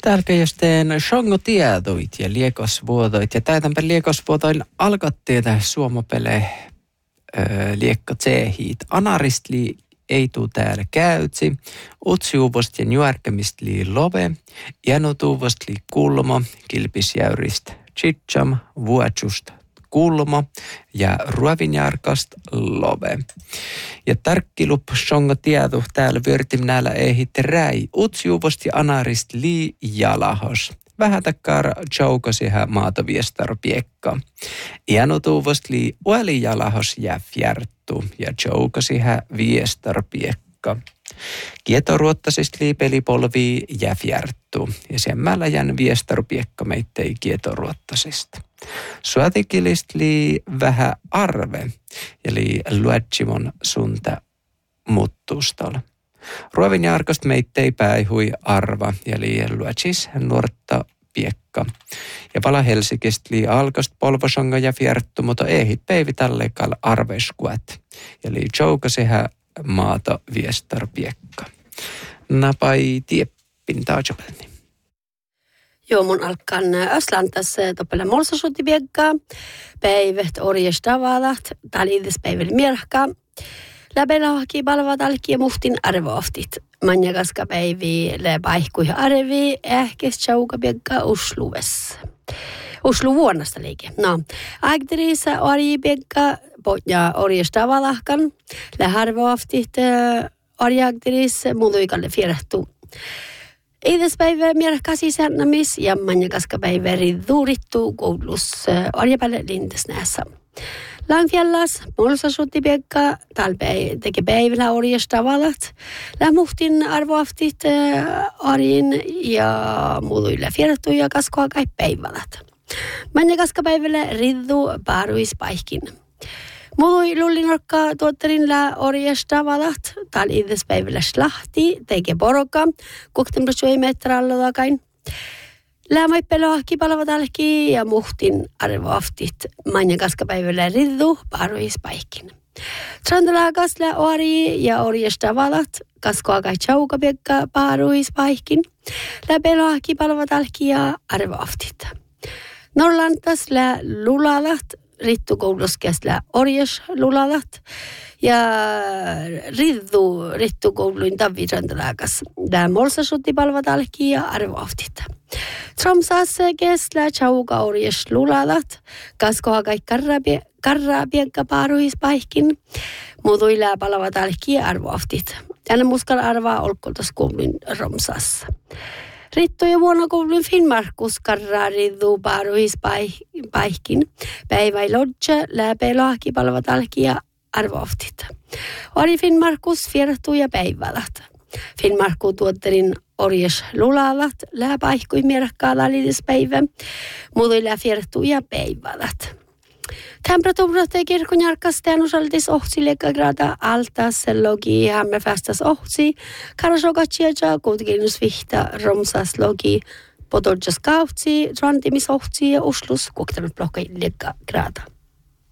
Täällä jostain shongo-tietoit ja liekosvuotoit. Ja täytänpä liekosvuotoin alkattiin tähän suomopele liekka tsehiit. Anaristli ei tuu täällä käytsi. Utsiuvost ja nyärkämistli love. Janutuvostli kulmo. Kilpisjäyristä chicham. Vuotsust kulmo ja ruovinjarkast love. Ja tarkkilup shongo tieto täällä vyöritim näillä ehit räi. Utsiuvost ja anarist lii jalahos. Vähän takkar chaukosi maata viestar piekka. Iänutuvost lii ueli jalahos jää fjärttu ja chaukosi viestar piekka. Kietoruottasist lii pelipolvii jää fjärttu ja semmällä jän viestar piekka meittei kietoruottasista. Suatikilist lii vähän arve ja lii luetsimon sunta muttustolla. Ruovin jarkost meittei päihui arva ja lii luetsis nuorta piekka. Ja vala Helsikist lii alkost polvosonga ja fjerttu, mutta ehit peivi tallekal arveskuat. Ja lii choukaseha maata viestar piekka. Napai tieppin taajopelni. Joo, mun alkan Öslantas toppele molsasuutti piekkaa. Päivät orjestavalat, taliidis päiväli mierhkaa. Läpellä haki palvat alki muhtin arvooftit. Manjakaska päivi paikkuih arvi, ehkes chauka piekkaa usluves. Uslu vuonnasta liike. No, agderiisa orji piekkaa ja orjestavalakan. Läharvooftit orjagderis muutuikalle fierehtuu. Eidespäivä mierhkaa sisännamis ja manjakaska päivä ridduurittuu koulus orjapälle lindesnässä. Langfjallas, molsasuutti piekkaa, teke päivillä orjestavalat. Lämuhtin arvoaftit orjin ja muutuille fierehtuu ja kaskoa kai päivälat. Manjakaska päivällä riddu paaruispaihkin. Muutui lullinorkka tuotterilla orjestavalat, tal idespäivällä slahti, teke porokka, kuktembrasui metralla takain. Lämmäipelohki palvat alki ja muhtin arvoaftit manjakaska päivällä riddu paaruispaihkin. Trandalakas lä ori ja orjestavalat, kaskoa kai chauka piekka paaruispaihkin. Läpelohki palvat alki ja arvoaftit. Norlantas lä lulalat, rittu kouluskesla orjes lulalat ja rittu kouluin tavitrandalakas. Lä molsasuutti palvat alki ja arvoaftit. Tromsas kesla chauka orjes lulalat, kaskoa kai karra piekka paaruispaihkin, muutuilla palavat alki ja arvoaftit. Tänne muskal arvaa olkoltas kouluin Romsassa. Rittu ja vuonna kouluin Finnmarkus karraa riddu paaruispaihkin. Päivä lodja läpelohki palavat alki ja arvoaftit. Ori Finnmarkus fiertuu ja päivälät. Finnmarkku tuotterin orjes lulalat, läpaihkui mierkkaa lalilispäivä, muutuilla fiertuu ja päivälät. Temperatuurat kirkon järkasteen usaltis ohtsille grada altas logi hammerfästas ohtsi, karasokatsia kuitenkin vihta romsas logi pododjas kautsi, rantimis ohtsi ja uslus kuitenkin blokkaille grada.